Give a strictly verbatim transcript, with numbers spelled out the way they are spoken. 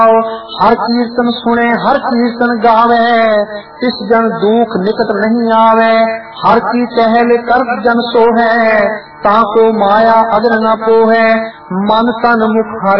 हर कीर्तन सुने हर कीर्तन गावे, इस जन दुख निकट नहीं आवे। हर की टहल कर जन सोहे, ताको माया अगर न पोहे। मन तन मुख हर